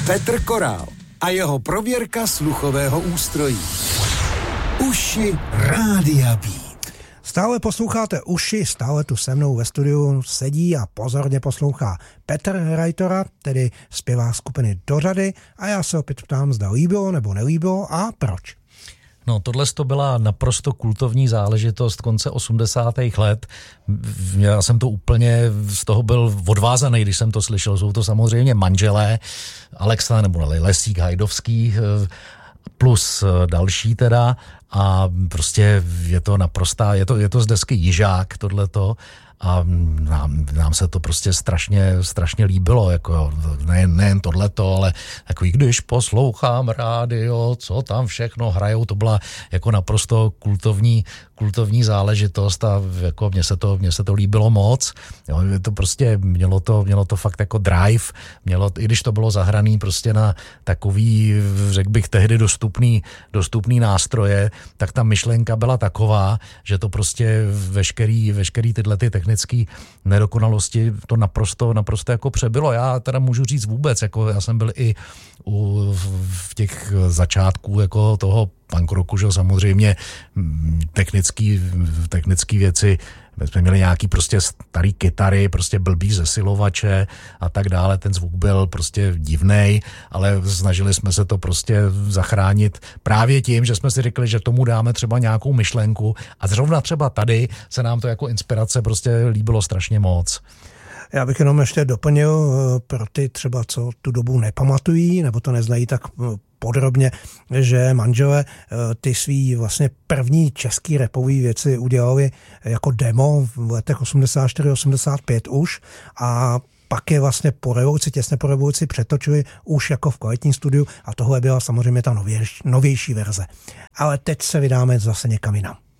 Petr Korál a jeho prověrka sluchového ústrojí. Uši Rádia Beat. Stále posloucháte Uši, stále tu se mnou ve studiu sedí a pozorně poslouchá Petr Reitora, tedy zpěvák skupiny Do řady, a já se opět ptám, zda líbilo nebo nelíbilo a proč. No, tohle to byla naprosto kultovní záležitost konce 80. let. Já jsem to úplně z toho byl odvázaný, když jsem to slyšel. Jsou to samozřejmě manželé Alexa nebo Lesík, Hajdovský plus další teda, a prostě je to naprostá, je to z desky Jižák tohleto, a nám se to prostě strašně líbilo, jako nejen tohleto, ale jako i když poslouchám rádio, co tam všechno hrajou, to byla jako naprosto kultovní záležitost a jako mně se to líbilo moc. Jo, to prostě mělo to fakt jako drive, i když to bylo zahraný prostě na takový, řekl bych, tehdy dostupný nástroje, tak ta myšlenka byla taková, že to prostě veškerý tyhle ty technické nedokonalosti to naprosto jako přebylo. Já teda můžu říct vůbec, jako já jsem byl i v těch začátků jako toho punk rocku, že samozřejmě technický věci. My jsme měli nějaký prostě starý kytary, prostě blbý zesilovače a tak dále. Ten zvuk byl prostě divnej, ale snažili jsme se to prostě zachránit právě tím, že jsme si řekli, že tomu dáme třeba nějakou myšlenku, a zrovna třeba tady se nám to jako inspirace prostě líbilo strašně moc. Já bych jenom ještě doplnil pro ty třeba, co tu dobu nepamatují, nebo to neznají tak podrobně, že manželé ty svý vlastně první český rapový věci udělali jako demo v letech 84-85 už, a pak je vlastně těsně po revoluci přetočili už jako v kvalitním studiu, a tohle byla samozřejmě ta novější verze. Ale teď se vydáme zase někam jinam.